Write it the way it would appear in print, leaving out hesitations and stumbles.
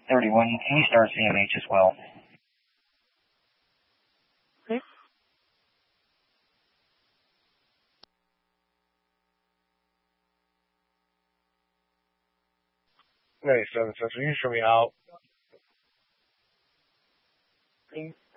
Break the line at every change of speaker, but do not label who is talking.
31. He starts CMH as well.
Okay.
Nice, 7 sensor. You show me out.
Okay.